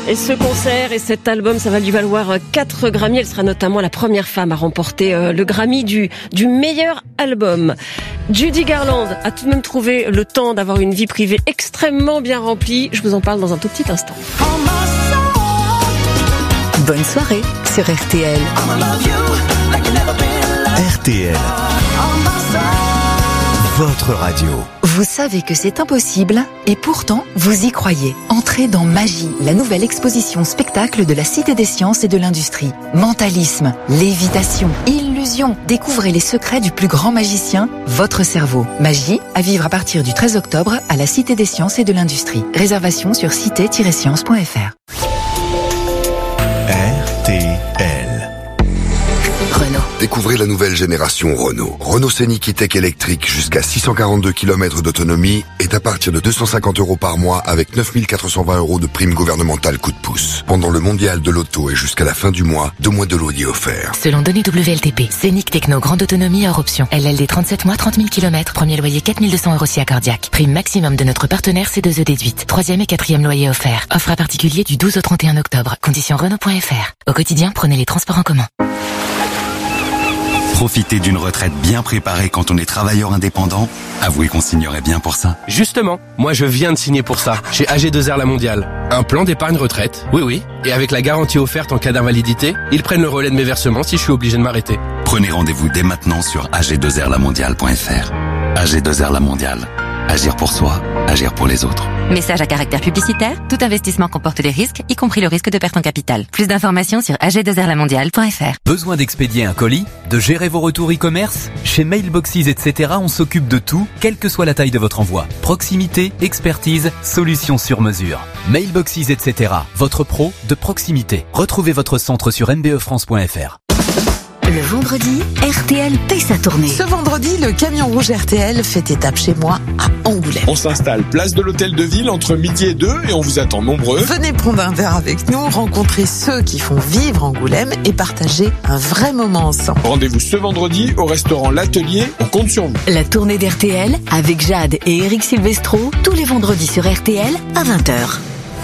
Et ce concert et cet album, ça va lui valoir 4 Grammy. Elle sera notamment la première femme à remporter le Grammy du meilleur album. Judy Garland a tout de même trouvé le temps d'avoir une vie privée extrêmement bien remplie. Je vous en parle dans un tout petit instant. Bonne soirée sur RTL. RTL. Votre radio. Vous savez que c'est impossible et pourtant vous y croyez. Entrez dans Magie, la nouvelle exposition spectacle de la Cité des Sciences et de l'Industrie. Mentalisme, lévitation, illusion. Découvrez les secrets du plus grand magicien, votre cerveau. Magie, à vivre à partir du 13 octobre à la Cité des Sciences et de l'Industrie. Réservation sur cité-sciences.fr. RTL. Renault. Découvrez la nouvelle génération Renault. Renault Scénic E-Tech électrique jusqu'à 642 km d'autonomie est à partir de 250 € par mois avec 9 420 € de prime gouvernementale coup de pouce. Pendant le mondial de l'auto et jusqu'à la fin du mois, 2 mois de loyer offerts. Selon données WLTP, Scénic Techno grande autonomie hors option. LLD 37 mois, 30 000 km, premier loyer 4 200 € si à cardiaque. Prime maximum de notre partenaire C2E déduite. 3e et 4e loyer offert. Offre à particulier du 12 au 31 octobre. Conditions Renault.fr. Au quotidien, prenez les transports en commun. Profiter d'une retraite bien préparée quand on est travailleur indépendant, avouez qu'on signerait bien pour ça. Justement, moi je viens de signer pour ça, chez AG2R La Mondiale. Un plan d'épargne retraite, oui, et avec la garantie offerte en cas d'invalidité, ils prennent le relais de mes versements si je suis obligé de m'arrêter. Prenez rendez-vous dès maintenant sur ag2rlamondiale.fr. AG2R La Mondiale. Agir pour soi, agir pour les autres. Message à caractère publicitaire, tout investissement comporte des risques, y compris le risque de perte en capital. Plus d'informations sur ag2rlamondiale.fr. Besoin d'expédier un colis? De gérer vos retours e-commerce? Chez Mailboxes, etc., on s'occupe de tout, quelle que soit la taille de votre envoi. Proximité, expertise, solutions sur mesure. Mailboxes, etc., votre pro de proximité. Retrouvez votre centre sur mbefrance.fr. Le vendredi, RTL paie sa tournée. Ce vendredi, le camion rouge RTL fait étape chez moi à Angoulême. On s'installe place de l'Hôtel de Ville entre midi et 2 et on vous attend nombreux. Venez prendre un verre avec nous, rencontrer ceux qui font vivre Angoulême et partager un vrai moment ensemble. Rendez-vous ce vendredi au restaurant L'Atelier, on compte sur vous. La tournée d'RTL avec Jade et Eric Silvestro, tous les vendredis sur RTL à 20h.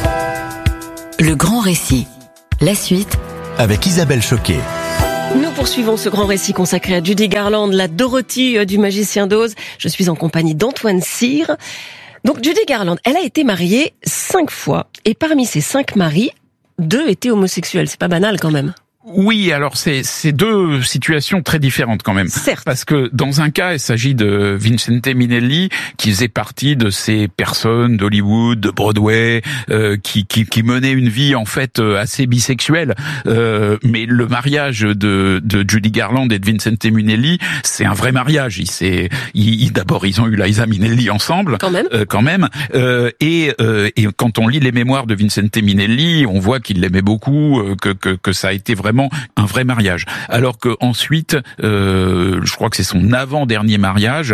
Le grand récit. La suite avec Isabelle Choquet. Nous poursuivons ce grand récit consacré à Judy Garland, la Dorothy du Magicien d'Oz. Je suis en compagnie d'Antoine Cyr. Donc Judy Garland, elle a été mariée 5 fois. Et parmi ces 5 maris, 2 étaient homosexuels. C'est pas banal quand même. Oui, alors c'est deux situations très différentes quand même. Certes. Parce que dans un cas, il s'agit de Vincente Minnelli, qui faisait partie de ces personnes d'Hollywood, de Broadway, qui menaient une vie en fait assez bisexuelle. Mais le mariage de Judy Garland et de Vincente Minnelli, c'est un vrai mariage. D'abord, ils ont eu Liza Minnelli ensemble. Quand même. Et quand on lit les mémoires de Vincente Minnelli, on voit qu'il l'aimait beaucoup, que ça a été vraiment un vrai mariage. Alors que ensuite, je crois que c'est son avant-dernier mariage,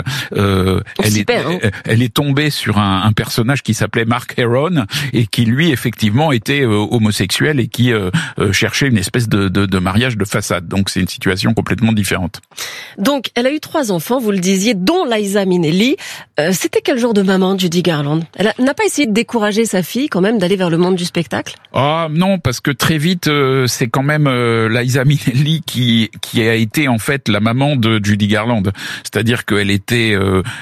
elle est tombée sur un personnage qui s'appelait Mark Heron et qui lui effectivement était homosexuel et qui cherchait une espèce de mariage de façade. Donc c'est une situation complètement différente. Donc elle a eu 3 enfants, vous le disiez, dont Liza Minnelli. C'était quel genre de maman, Judy Garland? Elle n'a pas essayé de décourager sa fille quand même d'aller vers le monde du spectacle? Ah non, parce que très vite c'est quand même Liza Minnelli qui a été en fait la maman de Judy Garland. C'est-à-dire qu'elle était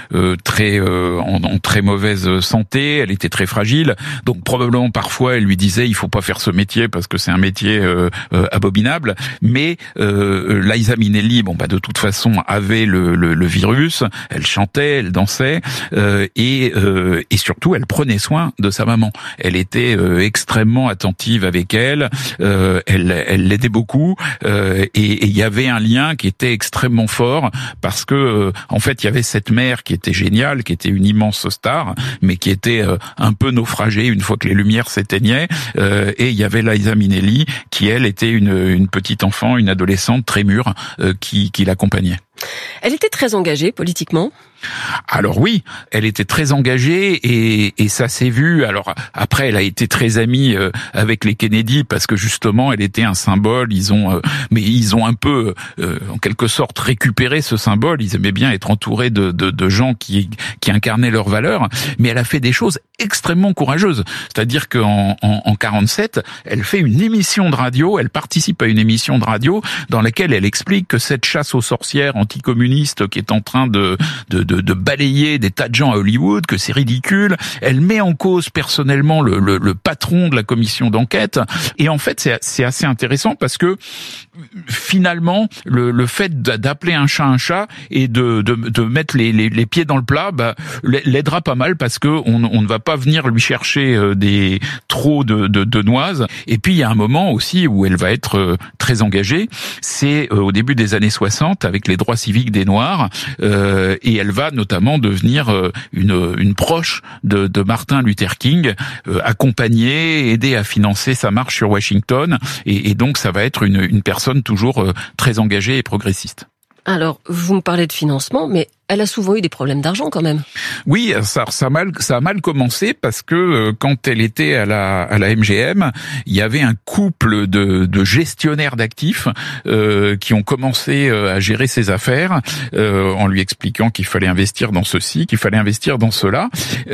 en très mauvaise santé, elle était très fragile. Donc probablement parfois elle lui disait il faut pas faire ce métier parce que c'est un métier abominable. Mais Liza Minnelli, de toute façon avait le virus. Elle chantait, elle dansait et surtout elle prenait soin de sa maman. Elle était extrêmement attentive avec elle. Elle l'aidait beaucoup et il y avait un lien qui était extrêmement fort parce que en fait il y avait cette mère qui était géniale, qui était une immense star, mais qui était un peu naufragée une fois que les lumières s'éteignaient, et il y avait Liza Minnelli qui elle était une petite enfant, une adolescente très mûre qui l'accompagnait. Elle était très engagée politiquement. Alors oui, elle était très engagée et ça s'est vu. Alors après, elle a été très amie avec les Kennedy parce que justement, elle était un symbole. Ils ont un peu, en quelque sorte, récupéré ce symbole. Ils aimaient bien être entourés de gens qui incarnaient leurs valeurs. Mais elle a fait des choses extrêmement courageuses. C'est-à-dire qu'en 47, elle fait une émission de radio. Elle participe à une émission de radio dans laquelle elle explique que cette chasse aux sorcières anticommunistes qui est en train de balayer des tas de gens à Hollywood, que c'est ridicule. Elle met en cause personnellement le patron de la commission d'enquête. Et en fait, c'est assez intéressant parce que finalement, le fait d'appeler un chat et de mettre les pieds dans le plat, l'aidera pas mal parce que on ne va pas venir lui chercher trop de noises. Et puis il y a un moment aussi où elle va être très engagée. C'est au début des années 60 avec les droits civiques des Noirs, et elle va notamment devenir une proche de Martin Luther King, accompagner, aider à financer sa marche sur Washington, et donc ça va être une personne toujours très engagée et progressiste. Alors, vous me parlez de financement, mais elle a souvent eu des problèmes d'argent quand même. Oui, ça a mal commencé parce que quand elle était à la MGM, il y avait un couple de gestionnaires d'actifs qui ont commencé à gérer ses affaires en lui expliquant qu'il fallait investir dans ceci, qu'il fallait investir dans cela,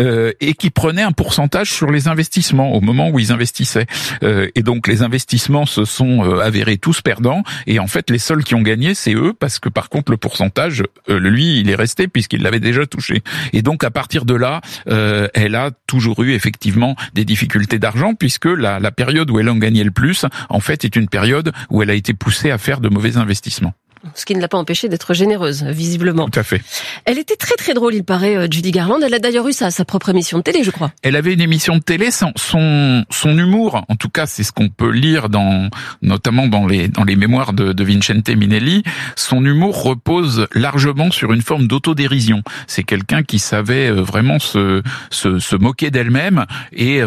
et qui prenaient un pourcentage sur les investissements au moment où ils investissaient. Et donc les investissements se sont avérés tous perdants, et en fait les seuls qui ont gagné c'est eux, parce que par contre le pourcentage, lui, il est resté puisqu'il l'avait déjà touché. Et donc à partir de là, elle a toujours eu effectivement des difficultés d'argent, puisque la période où elle en gagnait le plus, en fait, est une période où elle a été poussée à faire de mauvais investissements. Ce qui ne l'a pas empêchée d'être généreuse, visiblement. Tout à fait. Elle était très très drôle, il paraît, Judy Garland. Elle a d'ailleurs eu sa propre émission de télé, je crois. Elle avait une émission de télé. Son humour, en tout cas, c'est ce qu'on peut lire notamment dans les mémoires de Vincente Minnelli. Son humour repose largement sur une forme d'autodérision. C'est quelqu'un qui savait vraiment se moquer d'elle-même, et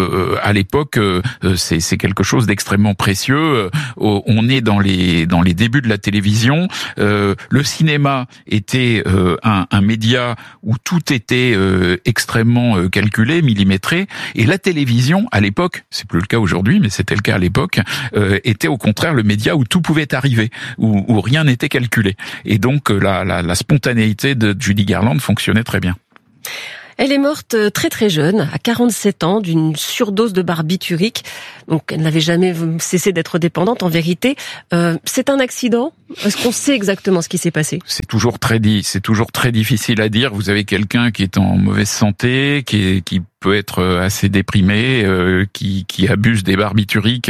à l'époque, c'est quelque chose d'extrêmement précieux. On est dans les débuts de la télévision. Le cinéma était un média où tout était extrêmement calculé, millimétré, et la télévision, à l'époque, c'est plus le cas aujourd'hui, mais c'était le cas à l'époque, était au contraire le média où tout pouvait arriver, où rien n'était calculé. Et donc la spontanéité de Judy Garland fonctionnait très bien. Elle est morte très très jeune, à 47 ans, d'une surdose de barbiturique. Donc elle n'avait jamais cessé d'être dépendante, en vérité. C'est un accident ? Est-ce qu'on sait exactement ce qui s'est passé ? C'est toujours très difficile à dire. Vous avez quelqu'un qui est en mauvaise santé, qui peut être assez déprimé, qui abuse des barbituriques.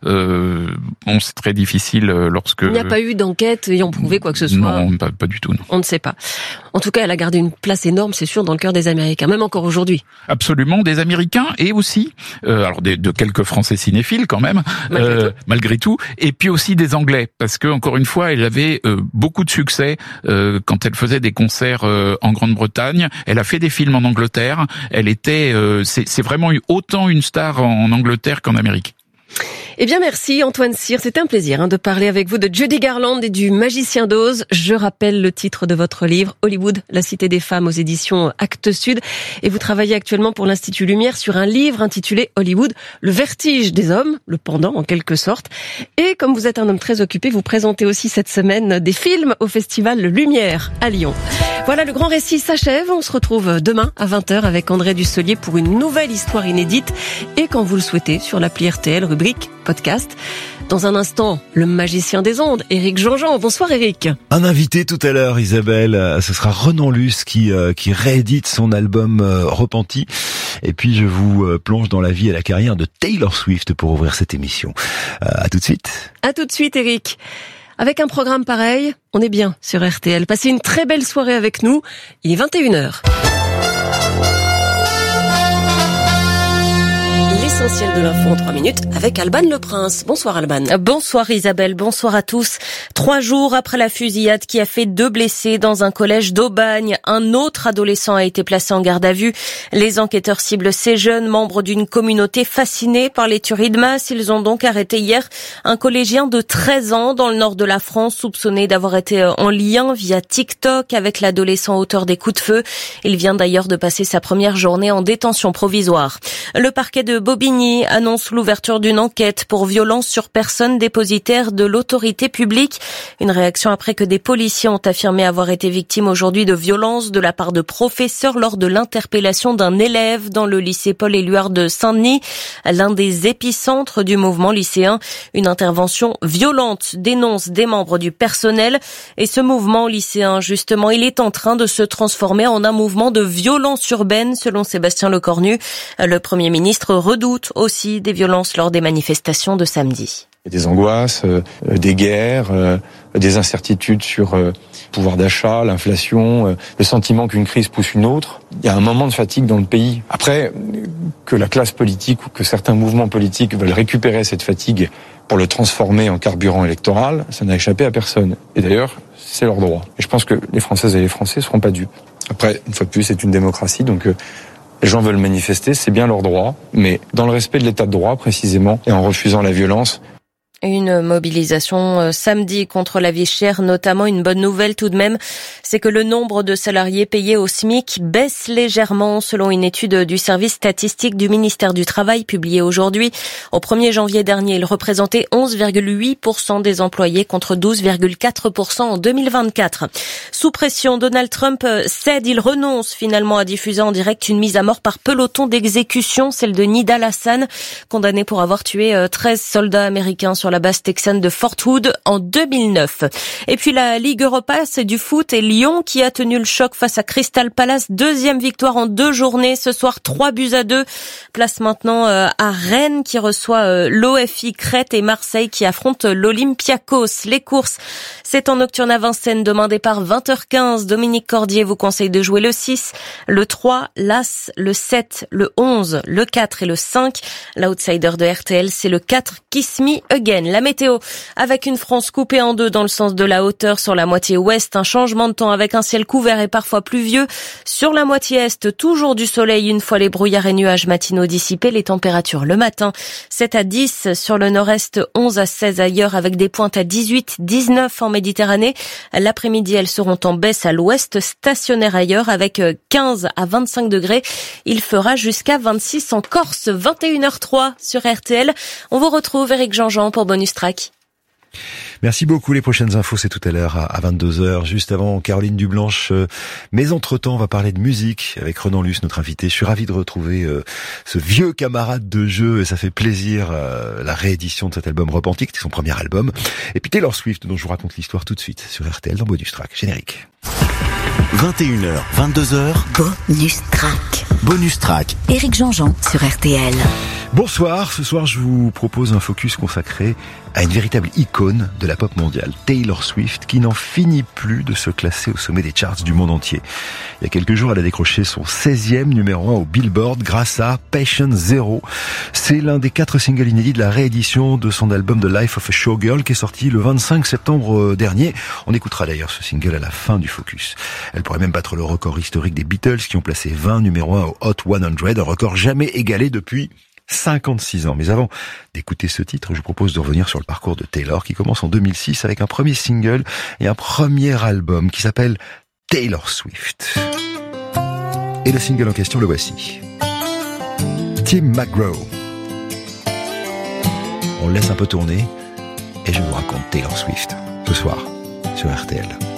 C'est très difficile lorsque... Il n'y a pas eu d'enquête ayant prouvé quoi que ce soit. Non, pas du tout, non. On ne sait pas. En tout cas, elle a gardé une place énorme, c'est sûr, dans le cœur des Américains, même encore aujourd'hui. Absolument, des Américains, et aussi, alors de quelques Français cinéphiles quand même, malgré tout, et puis aussi des Anglais, parce que encore une fois, elle avait beaucoup de succès quand elle faisait des concerts en Grande-Bretagne. Elle a fait des films en Angleterre. Elle était, c'est vraiment autant une star en Angleterre qu'en Amérique. Eh bien merci Antoine Cyr, c'était un plaisir de parler avec vous de Judy Garland et du Magicien d'Oz. Je rappelle le titre de votre livre, Hollywood, la cité des femmes, aux éditions Actes Sud. Et vous travaillez actuellement pour l'Institut Lumière sur un livre intitulé Hollywood, le vertige des hommes, le pendant en quelque sorte. Et comme vous êtes un homme très occupé, vous présentez aussi cette semaine des films au Festival Lumière à Lyon. Voilà, le grand récit s'achève. On se retrouve demain à 20h avec André Dussolier pour une nouvelle histoire inédite. Et quand vous le souhaitez, sur l'appli RTL, rubrique podcast. Dans un instant, le magicien des ondes, Éric Jean-Jean. Bonsoir Éric. Un invité tout à l'heure, Isabelle. Ce sera Renan Luce qui réédite son album Repenti. Et puis je vous plonge dans la vie et la carrière de Taylor Swift pour ouvrir cette émission. À tout de suite. À tout de suite Éric. Avec un programme pareil, on est bien sur RTL. Passez une très belle soirée avec nous. Il est 21h. l'essentiel de l'info en 3 minutes avec Alban Le Prince. Bonsoir Alban. Bonsoir Isabelle, bonsoir à tous. 3 jours après la fusillade qui a fait 2 blessés dans un collège d'Aubagne, un autre adolescent a été placé en garde à vue. Les enquêteurs ciblent ces jeunes membres d'une communauté fascinée par les tueries de masse. Ils ont donc arrêté hier un collégien de 13 ans dans le nord de la France, soupçonné d'avoir été en lien via TikTok avec l'adolescent auteur des coups de feu. Il vient d'ailleurs de passer sa première journée en détention provisoire. Le parquet de Bobigny annonce l'ouverture d'une enquête pour violence sur personne dépositaire de l'autorité publique. Une réaction après que des policiers ont affirmé avoir été victimes aujourd'hui de violences de la part de professeurs lors de l'interpellation d'un élève dans le lycée Paul-Éluard de Saint-Denis, l'un des épicentres du mouvement lycéen. Une intervention violente dénonce des membres du personnel. Et ce mouvement lycéen, justement, il est en train de se transformer en un mouvement de violence urbaine, selon Sébastien Lecornu. Le Premier ministre redoute aussi des violences lors des manifestations de samedi. Des angoisses, des guerres, des incertitudes sur le pouvoir d'achat, l'inflation, le sentiment qu'une crise pousse une autre. Il y a un moment de fatigue dans le pays. Après, que la classe politique ou que certains mouvements politiques veulent récupérer cette fatigue pour le transformer en carburant électoral, ça n'a échappé à personne. Et d'ailleurs, c'est leur droit. Et je pense que les Françaises et les Français ne seront pas dupes. Après, une fois de plus, c'est une démocratie, donc les gens veulent manifester, c'est bien leur droit, mais dans le respect de l'état de droit précisément, et en refusant la violence. Une mobilisation samedi contre la vie chère, notamment. Une bonne nouvelle tout de même, c'est que le nombre de salariés payés au SMIC baisse légèrement selon une étude du service statistique du ministère du Travail publiée aujourd'hui. Au 1er janvier dernier, il représentait 11,8% des employés contre 12,4% en 2024. Sous pression, Donald Trump cède, il renonce finalement à diffuser en direct une mise à mort par peloton d'exécution, celle de Nidal Hassan, condamné pour avoir tué 13 soldats américains sur la base texane de Fort Hood en 2009. Et puis la Ligue Europa, c'est du foot et Lyon qui a tenu le choc face à Crystal Palace. 2e victoire en 2 journées. Ce soir, 3-2. Place maintenant à Rennes qui reçoit l'OFI Crète et Marseille qui affronte l'Olympiakos. Les courses, c'est en nocturne à Vincennes. Demain départ 20h15. Dominique Cordier vous conseille de jouer le 6, le 3, l'As, le 7, le 11, le 4 et le 5. L'outsider de RTL, c'est le 4, Kiss Me Again. La météo, avec une France coupée en deux dans le sens de la hauteur sur la moitié ouest, un changement de temps avec un ciel couvert et parfois pluvieux. Sur la moitié est, toujours du soleil une fois les brouillards et nuages matinaux dissipés. Les températures le matin, 7 à 10 sur le nord-est, 11 à 16 ailleurs avec des pointes à 18, 19 en Méditerranée. L'après-midi, elles seront en baisse à l'ouest, stationnaires ailleurs avec 15 à 25 degrés. Il fera jusqu'à 26 en Corse, 21h03 sur RTL. On vous retrouve Éric Jean-Jean pour Bonus Track. Merci beaucoup. Les prochaines infos, c'est tout à l'heure à 22h, juste avant Caroline Dublanche. Mais entre-temps, on va parler de musique avec Renan Luce, notre invité. Je suis ravi de retrouver ce vieux camarade de jeu et ça fait plaisir, la réédition de cet album Repentique, c'était son premier album. Et puis Taylor Swift, dont je vous raconte l'histoire tout de suite sur RTL dans Bonus Track. Générique. 21h, 22h. Bonus Track. Bonus Track. Éric Jean-Jean sur RTL. Bonsoir, ce soir je vous propose un focus consacré à une véritable icône de la pop mondiale, Taylor Swift, qui n'en finit plus de se classer au sommet des charts du monde entier. Il y a quelques jours, elle a décroché son 16e numéro 1 au Billboard grâce à Patient Zero. C'est l'un des 4 singles inédits de la réédition de son album The Life of a Showgirl qui est sorti le 25 septembre dernier. On écoutera d'ailleurs ce single à la fin du focus. Elle pourrait même battre le record historique des Beatles qui ont placé 20 numéros 1 au Hot 100, un record jamais égalé depuis 56 ans. Mais avant d'écouter ce titre, je vous propose de revenir sur le parcours de Taylor qui commence en 2006 avec un premier single et un premier album qui s'appelle Taylor Swift. Et le single en question, le voici. Tim McGraw. On le laisse un peu tourner et je vous raconte Taylor Swift ce soir sur RTL.